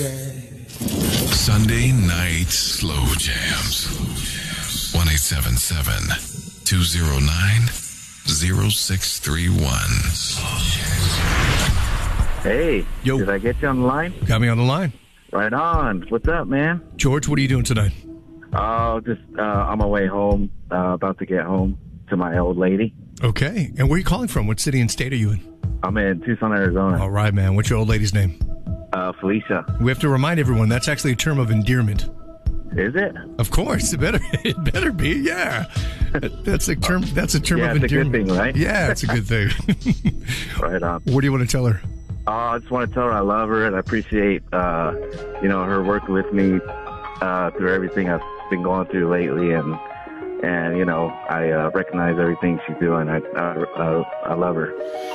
Sunday night slow jams. 1-877-209-0631. Hey, Yo. Did I get you on the line? Got me on the line. Right on. What's up, man? George, what are you doing tonight? Oh, just on my way home, about to get home to my old lady. Okay. And where are you calling from? What city and state are you in? I'm in Tucson, Arizona. All right, man. What's your old lady's name? Felicia. We have to remind everyone that's actually a term of endearment. Is it? Of course. It better be. Yeah. That's a term Yeah, of it's a good endearment. thing, right? Yeah, it's a good thing. Right on. What do you want to tell her? I just want to tell her I love her and I appreciate, her working with me through everything I've been going through lately, and I recognize everything she's doing. I love her.